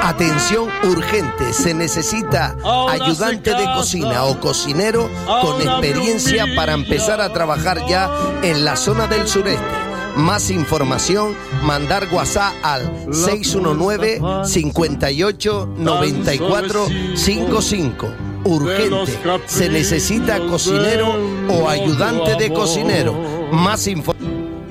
Atención urgente, se necesita ayudante de cocina o cocinero con experiencia para empezar a trabajar ya en la zona del sureste. Más información, mandar WhatsApp al 619 58 94 55. Urgente, se necesita cocinero o ayudante de cocinero. Más información